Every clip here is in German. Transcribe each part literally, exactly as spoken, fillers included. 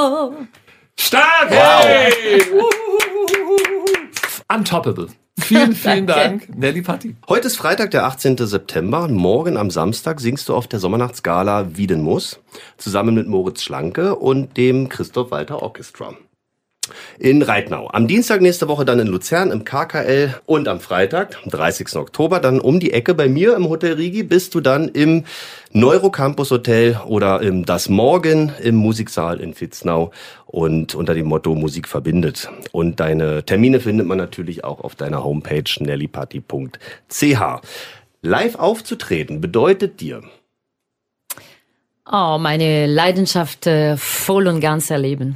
Wow. Stark! Hey! Untoppable. Vielen, vielen Dank, Nelly Patti. Heute ist Freitag, der achtzehnten September. Morgen am Samstag singst du auf der Sommernachtsgala Wie denn muss, zusammen mit Moritz Schlanke und dem Christoph Walter Orchestra in Reitnau. Am Dienstag nächste Woche dann in Luzern im K K L und am Freitag, am dreißigsten Oktober, dann um die Ecke bei mir im Hotel Rigi bist du dann im Neurocampus Hotel oder im Das Morgen im Musiksaal in Vitznau und unter dem Motto Musik verbindet. Und deine Termine findet man natürlich auch auf deiner Homepage nelly patti punkt c h. Live aufzutreten bedeutet dir? Oh, meine Leidenschaft äh, voll und ganz erleben.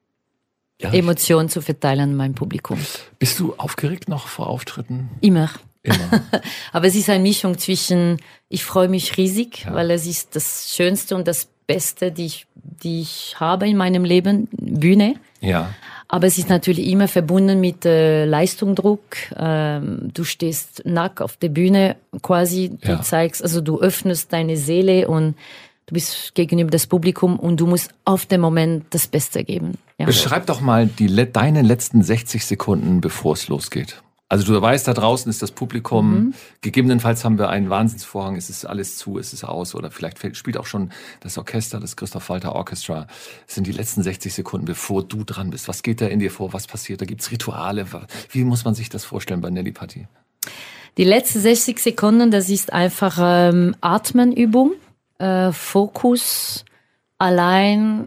Ja, Emotionen zu verteilen an mein Publikum. Bist du aufgeregt noch vor Auftritten? Immer. Immer. Aber es ist eine Mischung zwischen, ich freue mich riesig, Ja. weil es ist das Schönste und das Beste, die ich, die ich habe in meinem Leben, Bühne. Ja. Aber es ist natürlich immer verbunden mit äh, Leistungsdruck. Ähm, du stehst nackt auf der Bühne quasi, du Ja. zeigst, also du öffnest deine Seele und du bist gegenüber das Publikum und du musst auf den Moment das Beste geben. Ja. Beschreib doch mal die, le- deine letzten sechzig Sekunden, bevor es losgeht. Also du weißt, da draußen ist das Publikum, Mhm. gegebenenfalls haben wir einen Wahnsinnsvorhang, es ist alles zu, es ist aus oder vielleicht fällt- spielt auch schon das Orchester, das Christoph Walter Orchestra. Es sind die letzten sechzig Sekunden, bevor du dran bist. Was geht da in dir vor? Was passiert? Da gibt's Rituale. Wie muss man sich das vorstellen bei Nelly Patti? Die letzten sechzig Sekunden, das ist einfach ähm, Atmenübung, äh, Fokus, allein.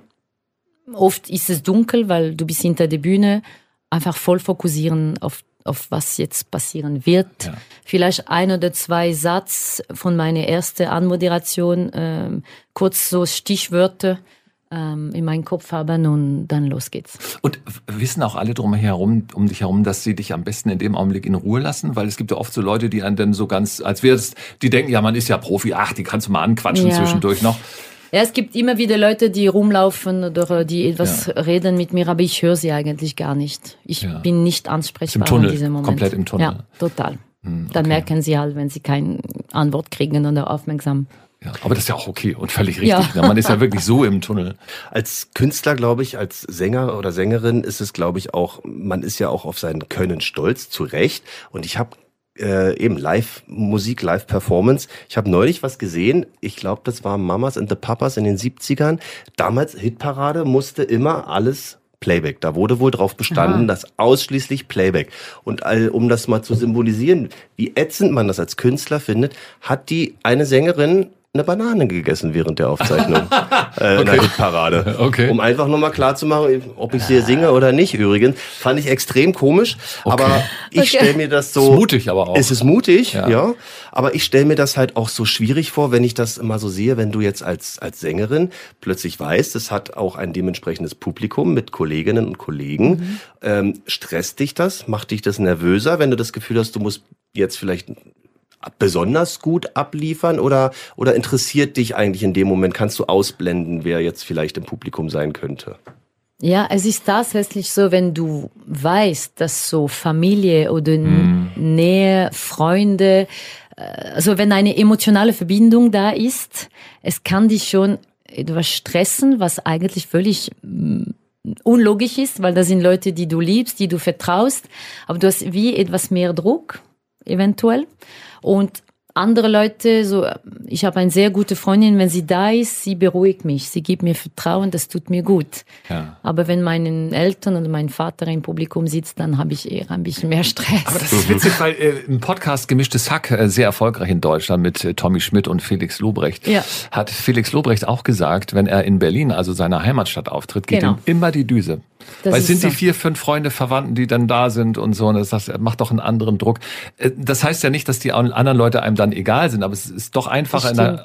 Oft ist es dunkel, weil du bist hinter der Bühne. Einfach voll fokussieren auf, auf was jetzt passieren wird. Ja. Vielleicht ein oder zwei Satz von meiner ersten Anmoderation, ähm, kurz so Stichwörter ähm, in meinen Kopf haben und dann los geht's. Und wissen auch alle drumherum, um dich herum, dass sie dich am besten in dem Augenblick in Ruhe lassen? Weil es gibt ja oft so Leute, die einen dann so ganz, als wäre es, die denken, ja, man ist ja Profi, ach, die kannst du mal anquatschen Ja. zwischendurch noch. Ja, es gibt immer wieder Leute, die rumlaufen oder die etwas Ja. reden mit mir, aber ich höre sie eigentlich gar nicht. Ich Ja. bin nicht Ist ansprechbar im Tunnel, in diesem Moment. komplett im Tunnel. Ja, total. Hm, Dann okay. merken sie halt, wenn sie keine Antwort kriegen oder aufmerksam. Ja, aber das ist ja auch okay und völlig richtig. Ja. Ne? Man ist ja wirklich so im Tunnel. Als Künstler, glaube ich, als Sänger oder Sängerin ist es, glaube ich, auch, man ist ja auch auf sein Können stolz, zu Recht. Und ich habe äh, eben Live-Musik, Live-Performance. Ich habe neulich was gesehen, ich glaube, das war Mamas and the Papas in den siebzigern. Damals Hitparade, musste immer alles Playback. Da wurde wohl drauf bestanden, Aha. dass ausschließlich Playback. Und all, um das mal zu symbolisieren, wie ätzend man das als Künstler findet, hat die eine Sängerin eine Banane gegessen während der Aufzeichnung äh, in der Okay. Hitparade. Okay. Um einfach nochmal klarzumachen, ob ich sie singe oder nicht übrigens. Fand ich extrem komisch, aber ich Okay. stelle mir das so... Ist mutig aber auch. Es ist mutig, Ja. ja. Aber ich stelle mir das halt auch so schwierig vor, wenn ich das immer so sehe, wenn du jetzt als, als Sängerin plötzlich weißt, es hat auch ein dementsprechendes Publikum mit Kolleginnen und Kollegen. Mhm. Ähm, stresst dich das? Macht dich das nervöser, wenn du das Gefühl hast, du musst jetzt vielleicht besonders gut abliefern oder, oder interessiert dich eigentlich in dem Moment, kannst du ausblenden, wer jetzt vielleicht im Publikum sein könnte? Ja, es ist tatsächlich so, wenn du weißt, dass so Familie oder Mhm. Nähe, Freunde, äh, also wenn eine emotionale Verbindung da ist, es kann dich schon etwas stressen, was eigentlich völlig mm, unlogisch ist, weil das sind Leute, die du liebst, die du vertraust, aber du hast wie etwas mehr Druck, eventuell. Und andere Leute, so, ich habe eine sehr gute Freundin, wenn sie da ist, sie beruhigt mich, sie gibt mir Vertrauen, das tut mir gut. Ja. Aber wenn meine Eltern oder mein Vater im Publikum sitzt, dann habe ich eher ein bisschen mehr Stress. Aber das ist witzig, weil äh, im Podcast Gemischtes Hack, äh, sehr erfolgreich in Deutschland mit äh, Tommy Schmidt und Felix Lobrecht, Ja. hat Felix Lobrecht auch gesagt, wenn er in Berlin, also seiner Heimatstadt, auftritt, geht Genau. ihm immer die Düse. Das Weil es ist sind so. die vier, fünf Freunde, Verwandten, die dann da sind und so. Und das heißt, er macht doch einen anderen Druck. Äh, Das heißt ja nicht, dass die anderen Leute einem dann egal sind, aber es ist doch einfacher Das in einer stimmt.